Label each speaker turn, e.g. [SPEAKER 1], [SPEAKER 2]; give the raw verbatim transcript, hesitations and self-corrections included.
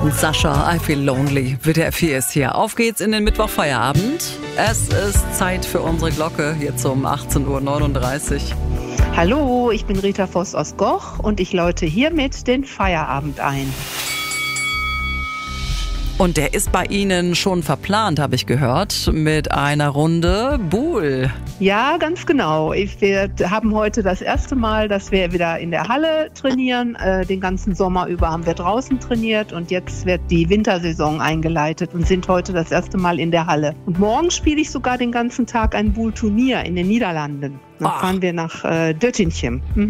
[SPEAKER 1] Sascha, I Feel Lonely, W D R vier ist hier. Auf geht's in den Mittwochfeierabend. Es ist Zeit für unsere Glocke, jetzt um achtzehn Uhr neununddreißig.
[SPEAKER 2] Hallo, ich bin Rita Voss aus Goch und ich läute hiermit den Feierabend ein.
[SPEAKER 1] Und der ist bei Ihnen schon verplant, habe ich gehört, mit einer Runde Buhl.
[SPEAKER 2] Ja, ganz genau. Ich, wir haben heute das erste Mal, dass wir wieder in der Halle trainieren. Äh, den ganzen Sommer über haben wir draußen trainiert und jetzt wird die Wintersaison eingeleitet und sind heute das erste Mal in der Halle. Und morgen spiele ich sogar den ganzen Tag ein Buhl-Turnier in den Niederlanden. Dann
[SPEAKER 1] Ach.
[SPEAKER 2] fahren wir nach äh, Döttinchen. Mhm.